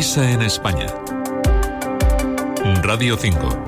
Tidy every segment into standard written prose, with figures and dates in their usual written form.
Misa en España. Radio 5.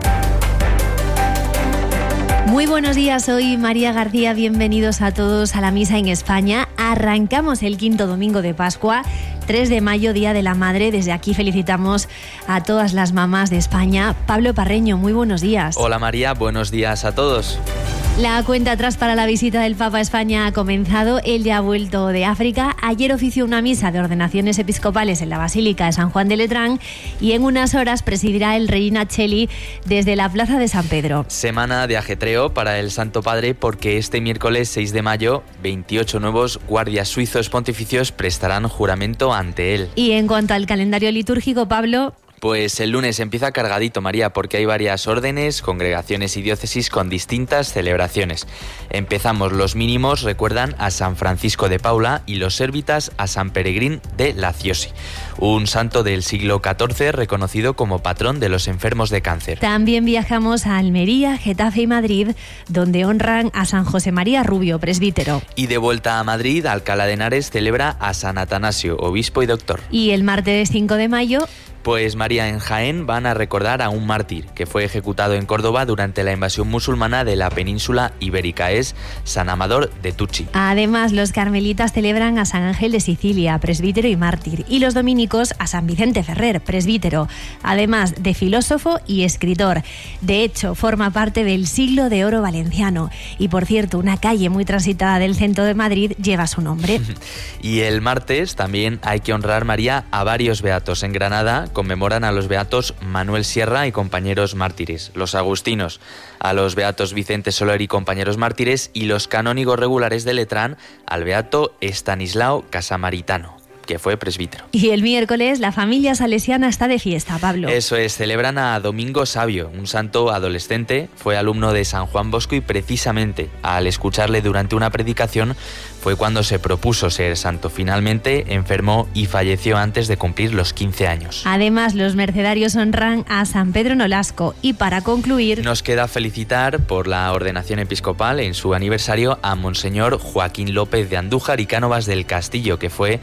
Muy buenos días, soy María García, bienvenidos a todos a la Misa en España. Arrancamos el quinto domingo de Pascua, 3 de mayo, Día de la Madre. Desde aquí felicitamos a todas las mamás de España. Pablo Parreño, muy buenos días. Hola María, buenos días a todos. La cuenta atrás para la visita del Papa a España ha comenzado. Él ya ha vuelto de África. Ayer ofició una misa de ordenaciones episcopales en la Basílica de San Juan de Letrán y en unas horas presidirá el Regina Coeli desde la Plaza de San Pedro. Semana de ajetreo para el Santo Padre porque este miércoles 6 de mayo 28 nuevos guardias suizos pontificios prestarán juramento ante él. Y en cuanto al calendario litúrgico, Pablo... Pues el lunes empieza cargadito, María, porque hay varias órdenes, congregaciones y diócesis con distintas celebraciones. Empezamos los mínimos, recuerdan, a San Francisco de Paula y los sérvitas a San Peregrín de Laciosi, un santo del siglo XIV reconocido como patrón de los enfermos de cáncer. También viajamos a Almería, Getafe y Madrid, donde honran a San José María Rubio, presbítero. Y de vuelta a Madrid, Alcalá de Henares celebra a San Atanasio, obispo y doctor. Y el martes 5 de mayo... Pues María, en Jaén van a recordar a un mártir que fue ejecutado en Córdoba durante la invasión musulmana de la península ibérica. Es San Amador de Tucci. Además, los carmelitas celebran a San Ángel de Sicilia, presbítero y mártir, y los dominicos a San Vicente Ferrer, presbítero, además de filósofo y escritor. De hecho, forma parte del siglo de oro valenciano. Y por cierto, una calle muy transitada del centro de Madrid lleva su nombre. Y el martes también hay que honrar, María, a varios beatos. En Granada conmemoran a los beatos Manuel Sierra y compañeros mártires, los agustinos a los beatos Vicente Soler y compañeros mártires, y los canónigos regulares de Letrán al beato Estanislao Casamaritano, que fue presbítero. Y el miércoles la familia salesiana está de fiesta, Pablo. Eso es, celebran a Domingo Sabio, un santo adolescente, fue alumno de San Juan Bosco y precisamente al escucharle durante una predicación fue cuando se propuso ser santo. Finalmente enfermó y falleció antes de cumplir los 15 años. Además, los mercedarios honran a San Pedro Nolasco. Y para concluir... nos queda felicitar por la ordenación episcopal en su aniversario a Monseñor Joaquín López de Andújar y Cánovas del Castillo, que fue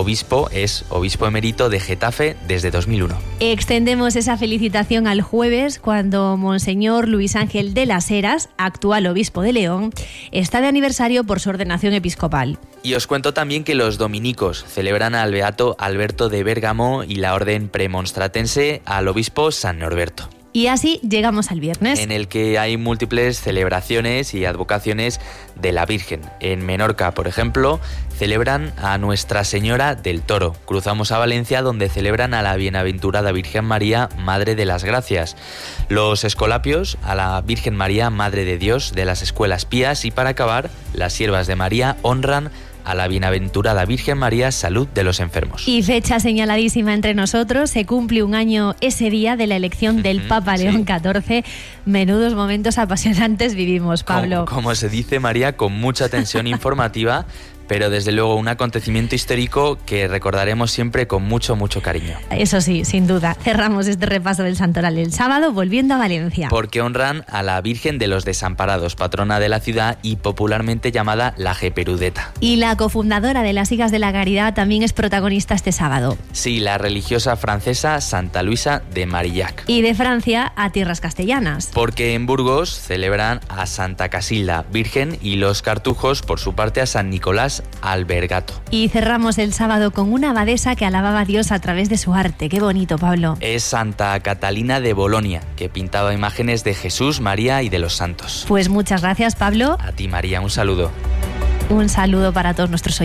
es obispo emérito de Getafe desde 2001. Extendemos esa felicitación al jueves, cuando Monseñor Luis Ángel de las Heras, actual obispo de León, está de aniversario por su ordenación episcopal. Y os cuento también que los dominicos celebran al beato Alberto de Bérgamo y la orden premonstratense al obispo San Norberto. Y así llegamos al viernes, en el que hay múltiples celebraciones y advocaciones de la Virgen. En Menorca, por ejemplo, celebran a Nuestra Señora del Toro. Cruzamos a Valencia, donde celebran a la Bienaventurada Virgen María, Madre de las Gracias. Los Escolapios a la Virgen María, Madre de Dios, de las Escuelas Pías. Y para acabar, las Siervas de María honran a la Bienaventurada Virgen María, Salud de los Enfermos. Y fecha señaladísima entre nosotros, se cumple un año ese día de la elección del Papa León XIV. Menudos momentos apasionantes vivimos, Pablo. Como se dice, María, con mucha tensión informativa, pero desde luego un acontecimiento histórico que recordaremos siempre con mucho, mucho cariño. Eso sí, sin duda. Cerramos este repaso del Santoral el sábado volviendo a Valencia. Porque honran a la Virgen de los Desamparados, patrona de la ciudad y popularmente llamada la Geperudeta. Y la cofundadora de las Hijas de la Caridad también es protagonista este sábado. Sí, la religiosa francesa Santa Luisa de Marillac. Y de Francia a tierras castellanas. Porque en Burgos celebran a Santa Casilda, Virgen, y los cartujos, por su parte, a San Nicolás Albergato. Y cerramos el sábado con una abadesa que alababa a Dios a través de su arte. Qué bonito, Pablo. Es Santa Catalina de Bolonia, que pintaba imágenes de Jesús, María y de los santos. Pues muchas gracias, Pablo. A ti, María, un saludo. Un saludo para todos nuestros oyentes.